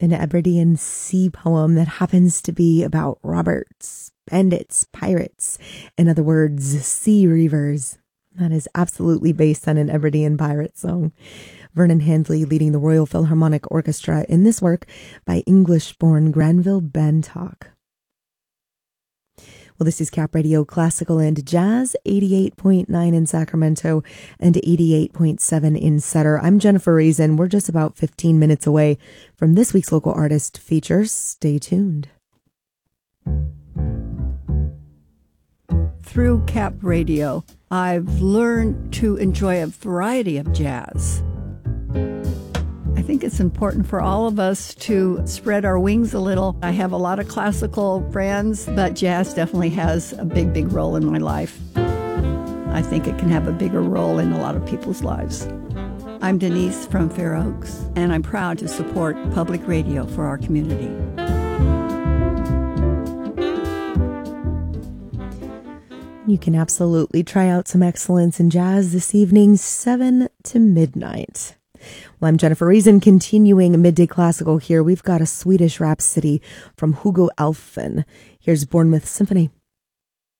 an Hebridean sea poem that happens to be about robbers, bandits, pirates, in other words, sea reavers. That is absolutely based on an Hebridean pirate song. Vernon Handley leading the Royal Philharmonic Orchestra in this work by English-born Granville Bantock. Well, this is Cap Radio Classical and Jazz, 88.9 in Sacramento and 88.7 in Sutter. I'm Jennifer Reason. We're just about 15 minutes away from this week's local artist features. Stay tuned. Through Cap Radio, I've learned to enjoy a variety of jazz. I think it's important for all of us to spread our wings a little. I have a lot of classical friends, but jazz definitely has a big, big role in my life. I think it can have a bigger role in a lot of people's lives. I'm Denise from Fair Oaks, and I'm proud to support public radio for our community. You can absolutely try out some excellence in jazz this evening, 7 to midnight. Well, I'm Jennifer Reason, continuing Midday Classical here. We've got a Swedish Rhapsody from Hugo Alfvén. Here's Bournemouth Symphony.